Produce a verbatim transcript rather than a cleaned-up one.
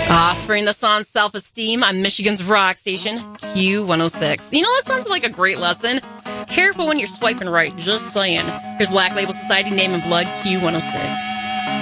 Offspring, the song Self-Esteem on Michigan's rock station, Q one oh six. You know, that sounds like a great lesson. Careful when you're swiping right, just saying. Here's Black Label Society, Name and Blood, Q one oh six.